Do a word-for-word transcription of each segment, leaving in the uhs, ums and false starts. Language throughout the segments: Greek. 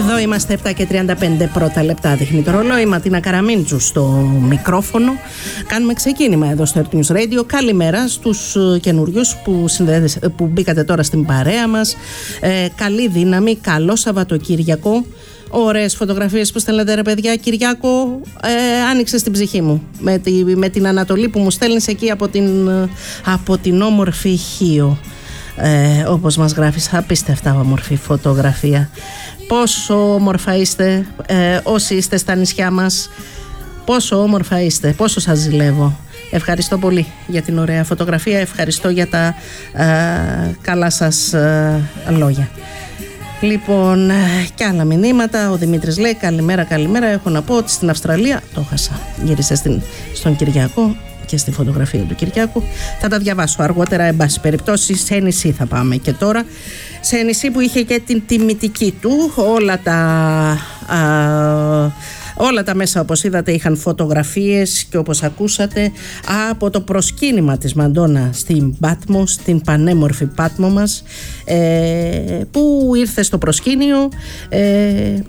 Εδώ είμαστε επτά και τριάντα πέντε πρώτα λεπτά, δείχνει το ρολόι. Ματίνα Καραμίντσου στο μικρόφωνο. Κάνουμε ξεκίνημα εδώ στο Earth News Radio. Καλημέρα στους καινούριους που, που μπήκατε τώρα στην παρέα μας. Ε, καλή δύναμη, καλό Σαββατοκύριακο. Ωραίες φωτογραφίες που στέλνετε, ρε παιδιά. Κυριάκο, ε, άνοιξε στην ψυχή μου με, τη, με την Ανατολή που μου στέλνεις εκεί από την, από την όμορφη Χίο. Ε, όπως μας γράφεις, απίστευτα όμορφη φωτογραφία. Πόσο όμορφα είστε, ε, όσοι είστε στα νησιά μας. Πόσο όμορφα είστε, πόσο σας ζηλεύω. Ευχαριστώ πολύ για την ωραία φωτογραφία. Ευχαριστώ για τα ε, καλά σας ε, λόγια. Λοιπόν, και άλλα μηνύματα. Ο Δημήτρης λέει καλημέρα, καλημέρα. Έχω να πω ότι στην Αυστραλία το χάσα. Γύρισε στην, στον Κυριακό και στη φωτογραφία του Κυριάκου. Θα τα διαβάσω αργότερα, εν πάση περιπτώσει. Σε νησί θα πάμε και τώρα. Σε νησί που είχε και την τιμητική του. Όλα τα, α, όλα τα μέσα, όπως είδατε, είχαν φωτογραφίες και όπως ακούσατε από το προσκύνημα της Μαντόνα στην Πάτμο, στην πανέμορφη Πάτμο μας, ε, που ήρθε στο προσκήνιο ε,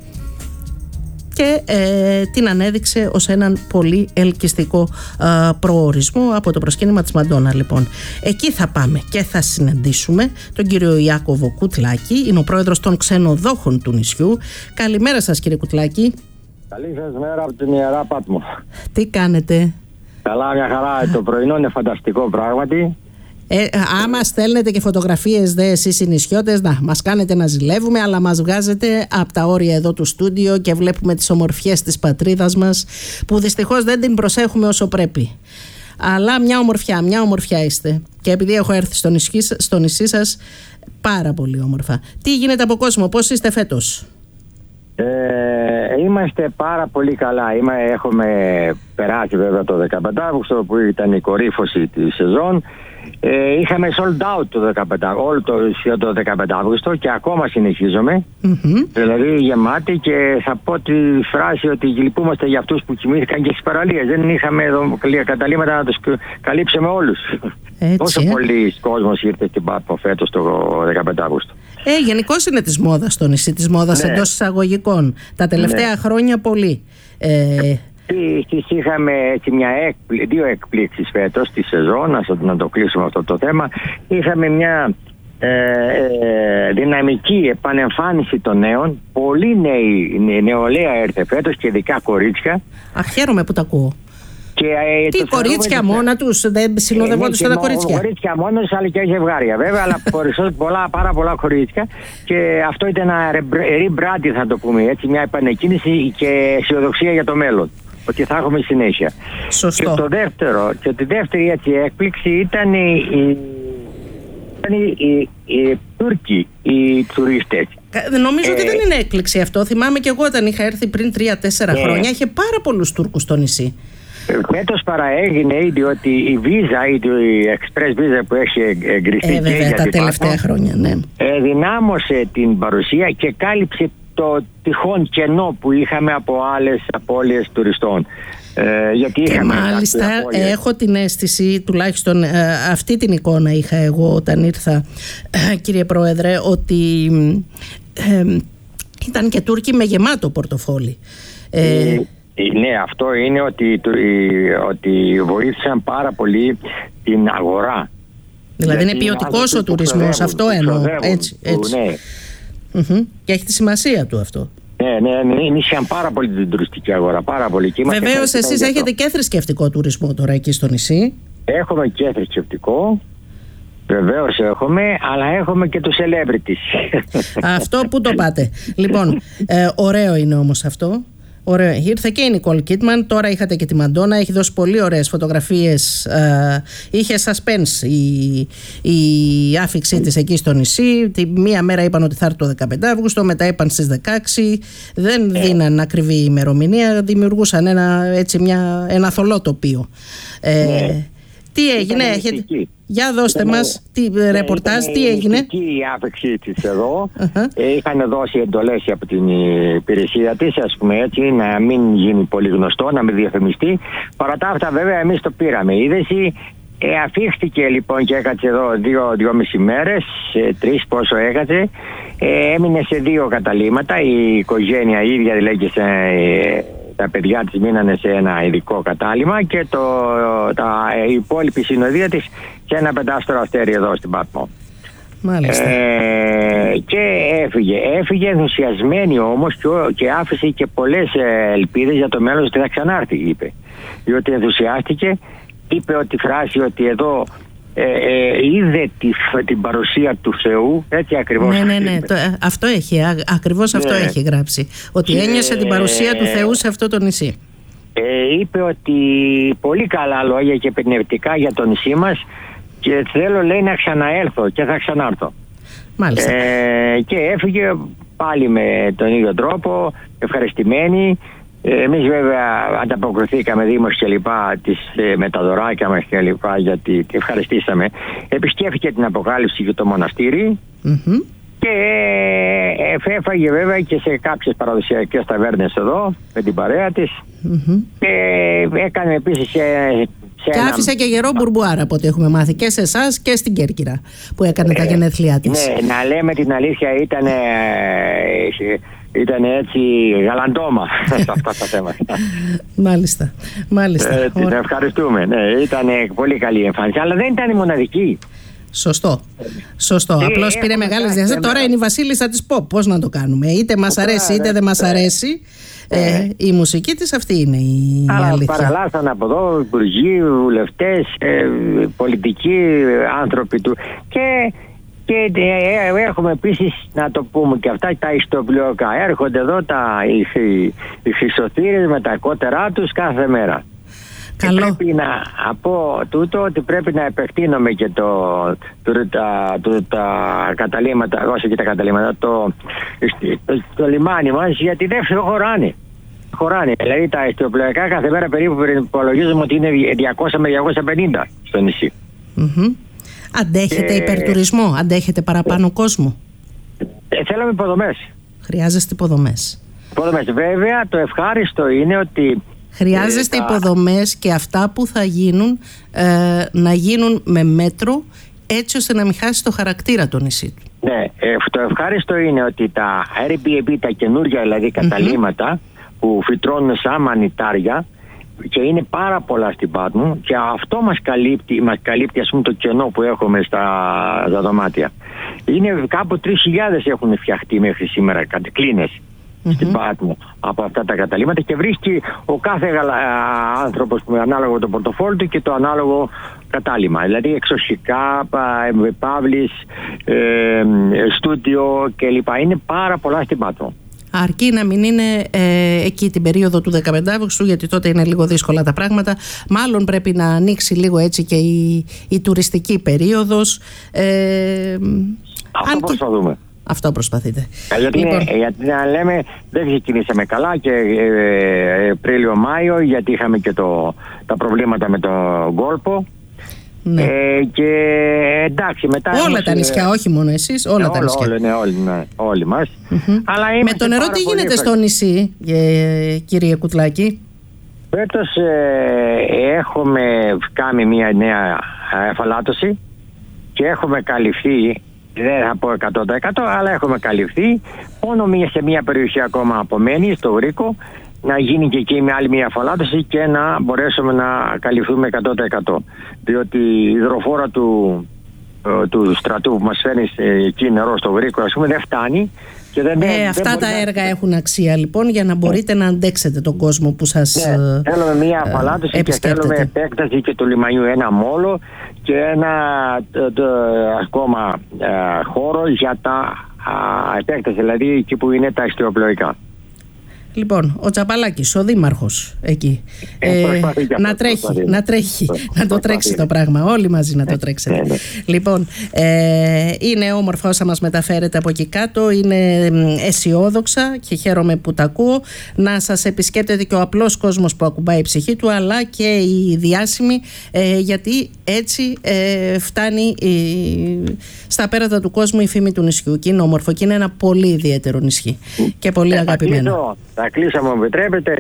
και ε, την ανέδειξε ως έναν πολύ ελκυστικό ε, προορισμό από το προσκύνημα της Μαντόνα. Λοιπόν, εκεί θα πάμε και θα συναντήσουμε τον κύριο Ιάκωβο Κουτλάκη, είναι ο πρόεδρος των ξενοδόχων του νησιού. Καλημέρα σας, κύριε Κουτλάκη. Καλή σας μέρα από την Ιερά Πάτμο. Τι κάνετε? Καλά, μια χαρά. Το πρωινό είναι φανταστικό πράγματι. Ε, άμα στέλνετε και φωτογραφίες δε εσείς οι νησιώτες, να μας κάνετε να ζηλεύουμε, αλλά μας βγάζετε από τα όρια εδώ του στούντιο και βλέπουμε τις ομορφιές της πατρίδας μας, που δυστυχώς δεν την προσέχουμε όσο πρέπει. Αλλά μια ομορφιά, μια ομορφιά είστε. Και επειδή έχω έρθει στο νησί, στο νησί σας, πάρα πολύ όμορφα. Τι γίνεται από κόσμο, πώς είστε φέτος? Ε, είμαστε πάρα πολύ καλά. Είμα, έχουμε περάσει βέβαια το δεκαπέντε Αύγουστο που ήταν η κορύφωση της σεζόν. Ε, είχαμε sold out το δεκαπέντε, όλο το, το δεκαπέντε Αύγουστο και ακόμα συνεχίζουμε. Mm-hmm. Δηλαδή γεμάτη, και θα πω τη φράση ότι λυπούμαστε για αυτούς που κοιμήθηκαν και στις παραλίες. Δεν είχαμε εδώ καταλήμματα να τους καλύψουμε όλους. Έτσι, Πόσο ε? πολλοί κόσμος ήρθε στην Πάτμο φέτος το δεκαπέντε Αύγουστο. Ε, γενικώς είναι της μόδας στο νησί, της μόδας, ναι, εντός εισαγωγικών. Τα τελευταία ναι. χρόνια πολύ. Ε, Επίσης είχαμε έτσι μια έκπλη, δύο εκπλήξεις φέτος στη σεζόν, να, να το κλείσουμε αυτό το θέμα. Είχαμε μια ε, ε, δυναμική επανεμφάνιση των νέων. Πολλοί νέοι, νεολαία έρθε φέτος και ειδικά κορίτσια. Αχ, χαίρομαι που τα ακούω. Και, ε, Τι κορίτσια μόνα τους, δεν συνοδευόντουσαν ε, ναι, τα κορίτσια? Κορίτσια μόνα τους, αλλά και ζευγάρια βέβαια, αλλά πολλά, πάρα πολλά κορίτσια. Και αυτό ήταν ένα rebranding, θα το πούμε έτσι, μια επανεκκίνηση και αισιοδοξία για το μέλλον, ότι θα έχουμε συνέχεια. Σωστό. Και το δεύτερο, και τη δεύτερη έτσι έκπληξη ήταν οι, οι, οι, οι, οι Τούρκοι, οι τουρίστες. Νομίζω ε, ότι δεν είναι έκπληξη αυτό. Θυμάμαι και εγώ όταν είχα έρθει πριν τρία τέσσερα ε, χρόνια, είχε πάρα πολλούς Τούρκους στο νησί. Φέτος παραέγινε ήδη ότι η βίζα, η express visa που έχει εγκριθεί ε, βέβαια, τα τελευταία Πάτμο, χρόνια, ναι, ενδυνάμωσε την παρουσία και κάλυψε το τυχόν κενό που είχαμε από άλλες απώλειες τουριστών. Ε, γιατί και μάλιστα έχω την αίσθηση, τουλάχιστον ε, αυτή την εικόνα είχα εγώ όταν ήρθα, ε, κύριε Πρόεδρε, ότι ε, ήταν και Τούρκοι με γεμάτο πορτοφόλι. Ε, ε, Ναι, αυτό είναι ότι, ότι βοήθησαν πάρα πολύ την αγορά. Δηλαδή είναι ποιοτικός ο τουρισμός, αυτό εννοώ. Έτσι, έτσι. Ναι. Mm-hmm. Και έχει τη σημασία του αυτό. Ναι, ναι, ναι, ενίσχυαν πάρα πολύ την τουριστική αγορά, πάρα πολύ. Βεβαίως εσείς έχετε και θρησκευτικό τουρισμό τώρα εκεί στο νησί. Έχουμε και θρησκευτικό. Βεβαίως έχουμε, αλλά έχουμε και τους celebrities. Αυτό που το πάτε. Λοιπόν, ε, ωραίο είναι όμως αυτό. Ωραία. Ήρθε και η Νικόλ Κίτμαν, τώρα είχατε και τη Μαντόνα, έχει δώσει πολύ ωραίες φωτογραφίες, ε, είχε suspense η, η άφηξή της εκεί στο νησί. Τη μία μέρα είπαν ότι θα έρθει το δεκαπέντε Αύγουστο, μετά είπαν στις δεκαέξι, δεν δίναν ακριβή ημερομηνία, δημιουργούσαν ένα, έτσι μια, ένα θολό τοπίο. Ε, ναι. Τι έγινε, έχετε... Για δώστε ναι, μας τι ναι, ρεπορτάζ, τι έγινε. Η άφηξή της εδώ. Uh-huh. ε, είχαν δώσει εντολές από την υπηρεσία της, ας πούμε έτσι, να μην γίνει πολύ γνωστό, να μην διαφημιστεί. Παρά τα αυτά βέβαια εμείς το πήραμε είδηση Ε, αφήχθηκε λοιπόν και έκατσε εδώ δύο, δύο μισή μέρες, ε, τρεις πόσο έκατσε. Ε, έμεινε σε δύο καταλύματα. Η οικογένεια η ίδια δηλαδή και σε, ε, τα παιδιά της μείνανε σε ένα ειδικό κατάλημα και το, τα, η υπόλοιπη συνοδεία της σε ένα πεντάστορο αστέρι εδώ στην Πάτμο. Μάλιστα. Ε, και έφυγε. Έφυγε ενθουσιασμένη όμως και, και άφησε και πολλές ελπίδες για το μέλλον ότι θα ξανάρθει, είπε. Διότι ενθουσιάστηκε, είπε ότι φράση ότι εδώ ε, ε, είδε τη, την παρουσία του Θεού, έτσι ακριβώς. Ναι, ναι, ναι, το, αυτό έχει, α, ακριβώς αυτό ναι. έχει γράψει. Ότι και, ένιωσε την παρουσία του Θεού σε αυτό το νησί. Ε, είπε ότι πολύ καλά λόγια και πνευματικά για το νησί μας και θέλω, λέει, να ξαναέλθω και θα ξανάρθω. Μάλιστα. Ε, και έφυγε πάλι με τον ίδιο τρόπο, ευχαριστημένη. Εμείς βέβαια ανταποκριθήκαμε Δήμος και λοιπά τις, ε, με τα δωράκια μας και λοιπά, γιατί τη ευχαριστήσαμε. Επισκέφθηκε την Αποκάλυψη και το μοναστήρι mm-hmm. και ε, έφαγε βέβαια και σε κάποιες παραδοσιακές ταβέρνες εδώ με την παρέα της mm-hmm. και έκανε επίσης σε, σε και ένα... άφησε και γερό μπουρμπουάρα από ό,τι έχουμε μάθει και σε εσάς και στην Κέρκυρα που έκανε ε, τα γενέθλιά της. Ναι, να λέμε την αλήθεια, ήταν... Ε, Ήταν έτσι γαλαντόμα σε αυτά τα θέματα. Μάλιστα, μάλιστα. Ε, την ευχαριστούμε. Ναι, ήταν πολύ καλή εμφάνιση, αλλά δεν ήταν η μοναδική. Σωστό. Σωστό. Ε, Απλώς πήρε μεγάλες διαστάσεις. Τώρα είναι η βασίλισσα της pop. Πώς να το κάνουμε. Είτε μας αρέσει είτε δεν μας αρέσει. Ε, ε, η μουσική της αυτή είναι η αλλά αλήθεια. Παραλάσσαν από εδώ υπουργοί, βουλευτές, ε, πολιτικοί άνθρωποι του. Και... Και έχουμε επίσης, να το πούμε και αυτά, τα ιστοπλοϊκά. Έρχονται εδώ τα, οι, οι χρυσοθύρες με τα κότερά τους κάθε μέρα. Καλό. Και πρέπει να πω τούτο ότι πρέπει να επεκτείνουμε και το, το, τα, το, τα καταλύματα, όσο και τα καταλύματα, το, το, το λιμάνι μας, γιατί δεν χωράνε. Χωράνε. Δηλαδή τα ιστοπλοϊκά κάθε μέρα περίπου υπολογίζουμε ότι είναι διακόσια με διακόσια πενήντα στο νησί. Mm-hmm. Αντέχετε και... υπερτουρισμό, αντέχετε παραπάνω ε... κόσμο. Ε, θέλαμε υποδομές. Χρειάζεστε υποδομές. Υποδομές. Βέβαια, το ευχάριστο είναι ότι... Χρειάζεστε ε, τα... υποδομές και αυτά που θα γίνουν ε, να γίνουν με μέτρο, έτσι ώστε να μην χάσει το χαρακτήρα το νησί του. Ναι, ε, το ευχάριστο είναι ότι τα Airbnb, τα καινούργια δηλαδή καταλύματα mm-hmm. που φυτρώνουν σαν μανιτάρια, και είναι πάρα πολλά στην Πάτμο και αυτό μας καλύπτει, μας καλύπτει ας πούμε το κενό που έχουμε στα, στα δωμάτια. Είναι κάπου τρεις χιλιάδες έχουν φτιαχτεί μέχρι σήμερα κλίνες mm-hmm. στην Πάτμο από αυτά τα καταλύματα και βρίσκει ο κάθε γαλα, άνθρωπος με ανάλογο το πορτοφόλι του και το ανάλογο κατάλημα. Δηλαδή εξωσικά, παύλης, ε, στούντιο κλπ. Είναι πάρα πολλά στην Πάτμο. Αρκεί να μην είναι ε, εκεί την περίοδο του δεκαπέντε Αυγούστου, γιατί τότε είναι λίγο δύσκολα τα πράγματα. Μάλλον πρέπει να ανοίξει λίγο έτσι και η, η τουριστική περίοδος. Ε, αυτό αν προσπαθούμε. Και... Αυτό προσπαθείτε. Γιατί, λοιπόν... γιατί να λέμε δεν ξεκινήσαμε καλά και ε, Απρίλιο-Μάιο, γιατί είχαμε και το, τα προβλήματα με τον κόλπο. Ναι. Ε, και εντάξει, μετά όλα είμαστε... τα νησιά, όχι μόνο εσείς, όλα ε, τα νησιά. Όλα, ναι, όλοι, ναι, όλοι μας. Mm-hmm. Αλλά με το νερό τι γίνεται στο νησί, ε, κύριε Κουτλάκη? Φέτος ε, έχουμε κάνει μια νέα εφαλάτωση και έχουμε καλυφθεί, δεν θα πω εκατό τοις εκατό, αλλά έχουμε καλυφθεί. Μόνο μία, σε μια περιοχή ακόμα απομένει, στο Γρίκο, να γίνει και εκεί με άλλη μια αφαλάτωση και να μπορέσουμε να καλυφθούμε εκατό τοις εκατό. Διότι η υδροφόρα του, του στρατού που μας φέρνει εκεί νερό στο Γρίκο, ας πούμε, δεν φτάνει. Και δεν, ε, δεν αυτά τα να... έργα έχουν αξία λοιπόν για να μπορείτε να αντέξετε τον κόσμο που σας ναι, θέλουμε μια αφαλάτωση ε, και θέλουμε επέκταση και του λιμανιού, ένα μόλο και ένα το, το, ακόμα ε, χώρο για τα α, επέκταση, δηλαδή εκεί που είναι τα αστιοπλοϊκά. Λοιπόν, ο Τσαπαλάκης, ο δήμαρχος εκεί, ε, ε, να τρέχει, να τρέχει, να το τρέξει το πράγμα, όλοι μαζί να το τρέξετε. Λοιπόν, ε, είναι όμορφα όσα μας μεταφέρετε από εκεί κάτω, είναι αισιόδοξα και χαίρομαι που τα ακούω. Να σας επισκέπτεται και ο απλός κόσμος που ακουμπάει η ψυχή του, αλλά και οι διάσημοι, ε, γιατί έτσι ε, φτάνει ε, στα πέρατα του κόσμου η φήμη του νησιού. Και είναι όμορφο και είναι ένα πολύ ιδιαίτερο νησί και πολύ αγαπημένο. Θα κλείσω, μου επιτρέπετε.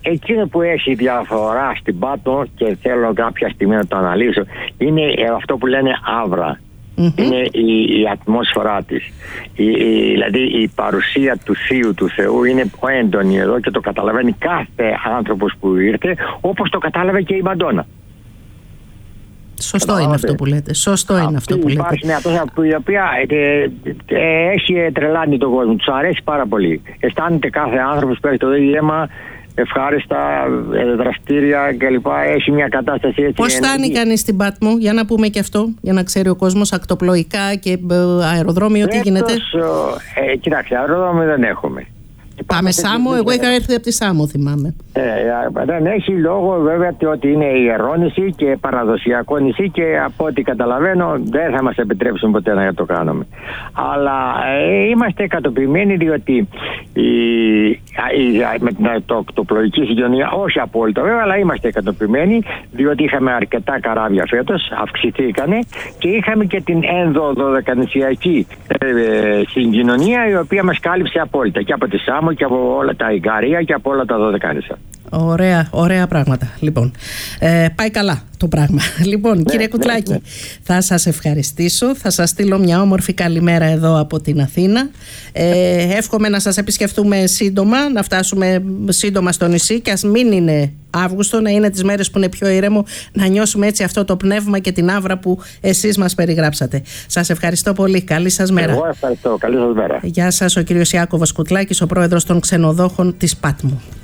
εκείνο που έχει διαφορά στην Πάτμο και θέλω κάποια στιγμή να το αναλύσω είναι αυτό που λένε άβρα. Mm-hmm. Είναι η, η ατμόσφαιρά της. Η, η, δηλαδή η παρουσία του Θείου, του Θεού είναι έντονη εδώ και το καταλαβαίνει κάθε άνθρωπος που ήρθε, όπως το κατάλαβε και η Μαντόνα. Σωστό είναι αυτό που λέτε. Σωστό είναι αυτό που λέτε. Υπάρχει μια ατμόσφαιρα η οποία ε, ε, έχει τρελάνει τον κόσμο. Τους αρέσει πάρα πολύ. Αισθάνεται κάθε άνθρωπος που έχει το ίδιο αίμα, ευχάριστα, δραστήρια κλπ. Έχει μια κατάσταση έτσι. Πώς φτάνει κανείς στην Πάτμο, για να πούμε και αυτό, για να ξέρει ο κόσμος, ακτοπλοϊκά και αεροδρόμιο, τι γίνεται? Ε, κοιτάξτε, αεροδρόμιο δεν έχουμε. Πάμε Σάμο, εγώ είχα έρθει από τη Σάμο, θυμάμαι. Ε, δεν έχει λόγο βέβαια ότι είναι ιερό νησί και παραδοσιακό νησί και από ό,τι καταλαβαίνω δεν θα μας επιτρέψουν ποτέ να το κάνουμε. Αλλά ε, είμαστε εκατοποιημένοι διότι η, η, με την ακτοπλοϊκή συγκοινωνία, όχι απόλυτα βέβαια, αλλά είμαστε εκατοποιημένοι διότι είχαμε αρκετά καράβια φέτος, αυξηθήκανε και είχαμε και την ενδοδωδεκανησιακή ε, συγκοινωνία η οποία μας κάλυψε απόλυτα και από τη Σάμο και από όλα τα Ικαρία και από όλα τα Δωδεκάνησα. Ωραία, ωραία πράγματα. Λοιπόν, ε, πάει καλά το πράγμα. Λοιπόν, ναι, κύριε Κουτλάκη, ναι, ναι. θα σας ευχαριστήσω. Θα σας στείλω μια όμορφη καλημέρα εδώ από την Αθήνα. Ε, εύχομαι να σας επισκεφτούμε σύντομα, να φτάσουμε σύντομα στο νησί και ας μην είναι Αύγουστο, να είναι τις μέρες που είναι πιο ήρεμο, να νιώσουμε έτσι αυτό το πνεύμα και την άβρα που εσείς μας περιγράψατε. Σας ευχαριστώ πολύ. Καλή σας μέρα. Εγώ ευχαριστώ. Καλή σας μέρα. Γεια σας, ο κύριος Ιάκωβος Κουτλάκης, ο πρόεδρος των ξενοδόχων της Πάτμου.